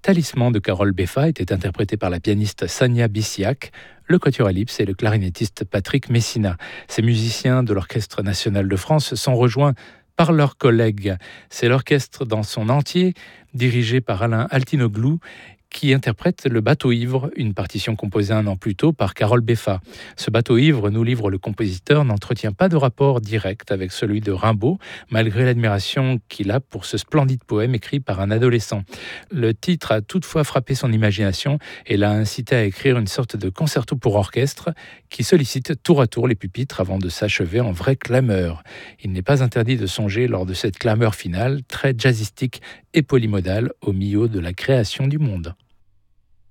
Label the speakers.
Speaker 1: Talisman de Carole Beffa était interprété par la pianiste Sania Bissiac, le quatuor Ellipse et le clarinettiste Patrick Messina. Ces musiciens de l'Orchestre national de France sont rejoints par leurs collègues. C'est l'orchestre dans son entier, dirigé par Alain Altinoglou, qui interprète Le Bateau ivre, une partition composée un an plus tôt par Carole Beffa. Ce bateau ivre, nous livre le compositeur, n'entretient pas de rapport direct avec celui de Rimbaud, malgré l'admiration qu'il a pour ce splendide poème écrit par un adolescent. Le titre a toutefois frappé son imagination et l'a incité à écrire une sorte de concerto pour orchestre qui sollicite tour à tour les pupitres avant de s'achever en vrai clameur. Il n'est pas interdit de songer lors de cette clameur finale, très jazzistique et polymodale, au milieu de la création du monde.